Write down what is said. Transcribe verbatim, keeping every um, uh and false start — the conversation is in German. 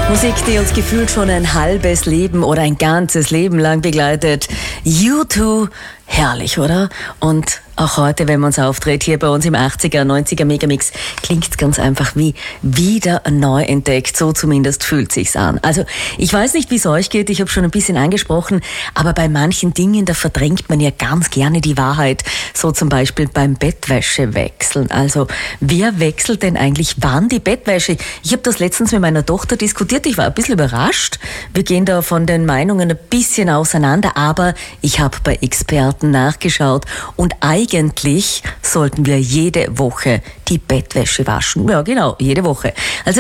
Musik, die uns gefühlt schon ein halbes Leben oder ein ganzes Leben lang begleitet. U zwei, herrlich, oder? Und auch heute, wenn man uns auftritt, hier bei uns im achtziger, neunziger Megamix, klingt's ganz einfach wie wieder neu entdeckt. So zumindest fühlt sich's an. Also ich weiß nicht, wie es euch geht, ich habe schon ein bisschen angesprochen, aber bei manchen Dingen, da verdrängt man ja ganz gerne die Wahrheit. So zum Beispiel beim Bettwäschewechseln. Also wer wechselt denn eigentlich wann die Bettwäsche? Ich habe das letztens mit meiner Tochter diskutiert, ich war ein bisschen überrascht. Wir gehen da von den Meinungen ein bisschen auseinander, aber ich habe bei Experten nachgeschaut und eigentlich sollten wir jede Woche die Bettwäsche waschen. Ja, genau, jede Woche. Also